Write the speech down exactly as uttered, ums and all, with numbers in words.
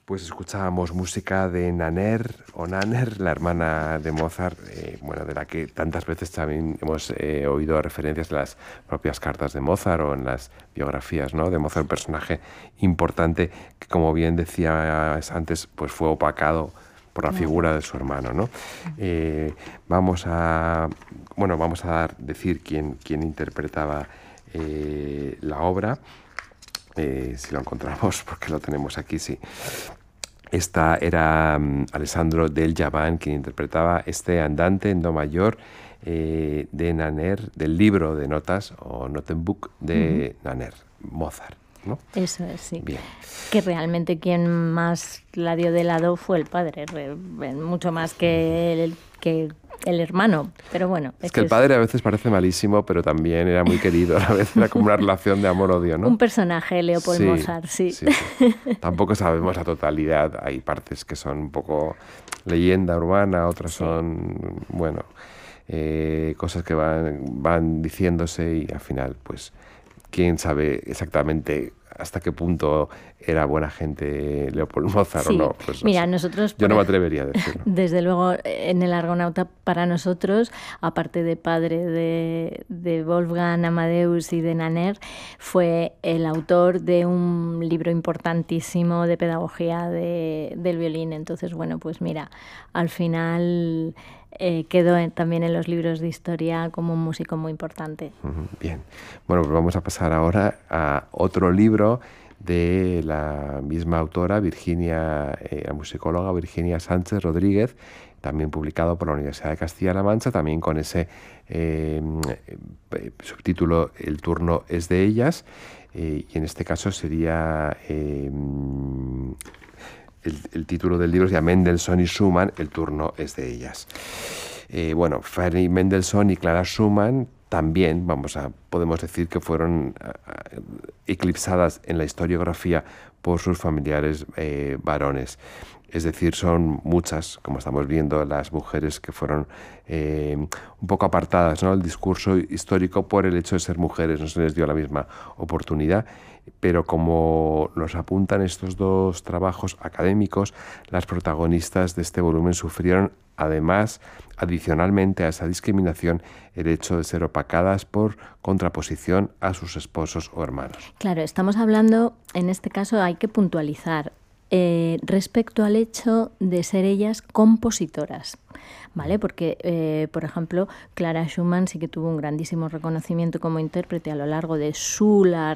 Pues escuchábamos música de Nannerl o Nannerl, la hermana de Mozart, eh, bueno, de la que tantas veces también hemos eh, oído referencias en las propias cartas de Mozart o en las biografías, ¿no?, de Mozart, un personaje importante que, como bien decías antes, pues fue opacado por la figura de su hermano, ¿no? Eh, vamos a, bueno, vamos a dar, decir quién, quién interpretaba eh, la obra. Eh, si lo encontramos, porque lo tenemos aquí, sí. Esta era um, Alessandro del Giavan, quien interpretaba este andante en do mayor eh, de Nannerl, del libro de notas o Notenbuch de uh-huh. Nannerl, Mozart, ¿no? Eso es, sí. Bien. Que realmente quien más la dio de lado fue el padre, mucho más que el, que el hermano, pero bueno. Es que el padre a veces parece malísimo, pero también era muy querido, a veces era como una relación de amor-odio, ¿no? Un personaje, Leopold sí, Mozart, sí. sí, sí. Tampoco sabemos la totalidad, hay partes que son un poco leyenda urbana, otras sí. son, bueno, eh, cosas que van, van diciéndose y al final, pues, quién sabe exactamente hasta qué punto era buena gente Leopold Mozart sí. o no. Pues no Mira, sé. nosotros... Yo no me atrevería a decirlo. Desde luego, en el Argonauta, para nosotros, aparte de padre de, de Wolfgang Amadeus y de Nannerl, fue el autor de un libro importantísimo de pedagogía de, del violín. Entonces, bueno, pues mira, al final... Eh, quedó en, también en los libros de historia como un músico muy importante. Bien, bueno, pues vamos a pasar ahora a otro libro de la misma autora, Virginia, eh, la musicóloga Virginia Sánchez Rodríguez, también publicado por la Universidad de Castilla-La Mancha, también con ese eh, subtítulo El turno es de ellas, eh, y en este caso sería... Eh, El, el título del libro es ya Mendelssohn y Schumann, el turno es de ellas. Eh, bueno, Fanny Mendelssohn y Clara Schumann también, vamos a, podemos decir que fueron uh, eclipsadas en la historiografía por sus familiares eh, varones. Es decir, son muchas, como estamos viendo, las mujeres que fueron eh, un poco apartadas, ¿no?, del discurso histórico por el hecho de ser mujeres, no se les dio la misma oportunidad. Pero como nos apuntan estos dos trabajos académicos, las protagonistas de este volumen sufrieron, además, adicionalmente a esa discriminación, el hecho de ser opacadas por contraposición a sus esposos o hermanos. Claro, estamos hablando, en este caso hay que puntualizar, eh, respecto al hecho de ser ellas compositoras, ¿vale? Porque, eh, por ejemplo, Clara Schumann sí que tuvo un grandísimo reconocimiento como intérprete a lo largo de su larga